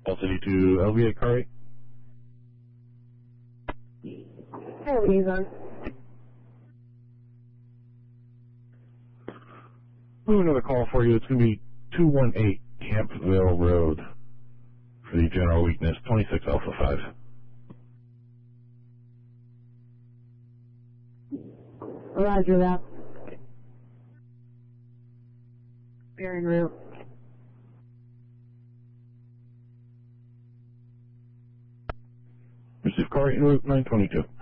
City to LVA car rate. Hey, Ethan. Move another call for you. It's going to be 218 Campville Road for the general weakness, 26 Alpha 5. Roger that. Bearing route. Receive car rate en route 922.